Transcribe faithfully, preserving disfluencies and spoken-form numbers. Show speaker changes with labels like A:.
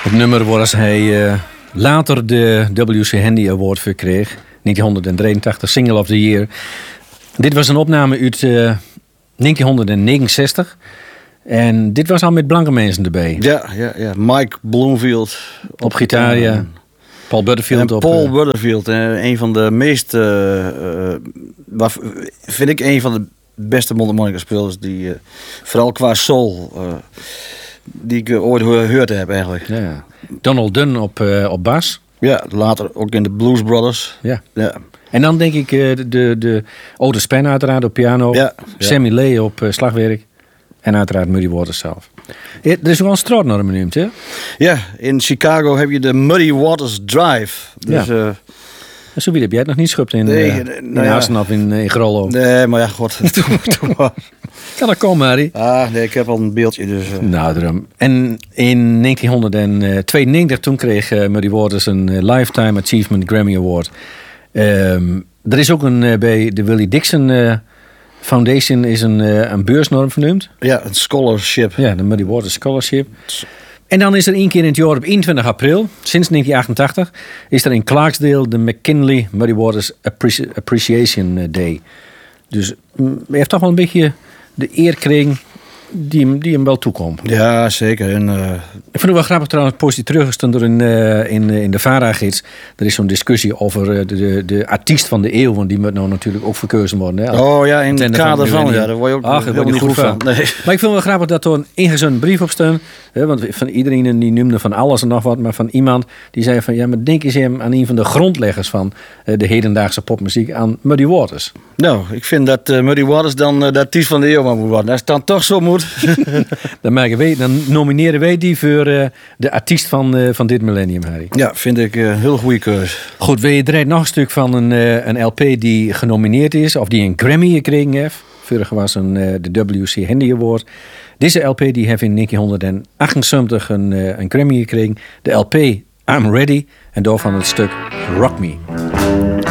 A: Het nummer waar hij uh, later de W C Handy Award voor kreeg. negentien drieëntachtig, Single of the Year. Dit was een opname uit uh, negentien negenenzestig. En dit was al met blanke mensen erbij.
B: Ja, ja, ja. Mike Bloomfield.
A: Op, op gitaar, ja. En Paul Butterfield
B: en
A: op...
B: Paul
A: uh,
B: Butterfield, uh, een van de meest... Uh, uh, waar, vind ik een van de beste mondharmonica spelers die... Uh, vooral qua soul... Uh, die ik uh, ooit gehoord heb eigenlijk.
A: Ja. Donald Dunn op, uh, op bas.
B: Ja, later ook in de Blues Brothers.
A: Ja.
B: Ja.
A: En dan denk ik uh, de, de, de Otis Spann uiteraard op piano.
B: Ja.
A: Sammy ja. Lee op uh, slagwerk. En uiteraard Muddy Waters zelf. Ja, er is wel een straatnorm genoemd, hè?
B: Ja, in Chicago heb je de Muddy Waters Drive. Dus,
A: ja. Uh, Zo wie heb jij het nog niet schupt in,
B: nee,
A: uh,
B: nee,
A: in
B: nou ja.
A: Assen of in, in Grollo?
B: Nee, maar ja, god.
A: Kan dat komen, Harry?
B: Ah, nee, ik heb al een beeldje, dus... Uh.
A: Nou, daarom. En in negentien tweeënnegentig toen kreeg uh, Muddy Waters een uh, Lifetime Achievement Grammy Award. Um, er is ook een, uh, bij de Willie Dixon uh, Foundation is een, uh, een beursnorm vernoemd.
B: Ja, een scholarship.
A: Ja, de Muddy Waters Scholarship. En dan is er één keer in het jaar op eenentwintig april, sinds negentien achtentachtig, is er in Clarksdale de McKinley Muddy Waters Appreci- Appreciation Day. Dus mm, hij heeft toch wel een beetje de eer gekregen die hem, die hem wel toekomt.
B: Ja, zeker. En, uh...
A: Ik vind het wel grappig trouwens, post die teruggestonden door in, uh, in, in de VARA-gids. Er is zo'n discussie over uh, de, de, de artiest van de eeuw, want die moet nou natuurlijk ook verkozen worden. Hè?
B: Oh ja, in het kader van, van ja, daar word je ook
A: Ach,
B: helemaal niet goed van. van. Nee.
A: Maar ik vind het wel grappig dat er een ingezonden brief op stond. Hè, want van iedereen die noemde van alles en nog wat, maar van iemand die zei van ja, maar denk eens aan een van de grondleggers van uh, de hedendaagse popmuziek, aan Muddy Waters.
B: Nou, ik vind dat uh, Muddy Waters dan uh, de artiest van de eeuw moet worden. Als het dan toch zo moet.
A: dan, maken wij, dan nomineren wij die voor uh, de artiest van, uh, van dit millennium, Harry.
B: Ja, vind ik een uh, heel goede keuze.
A: Goed, we draaien nog een stuk van een, uh, een L P die genomineerd is, of die een Grammy gekregen heeft. Vorige was een, uh, de W C Handy Award. Deze L P die heeft in negentien achtenzeventig een, uh, een Grammy gekregen. De L P I'm Ready en daarvan het stuk Rock Me.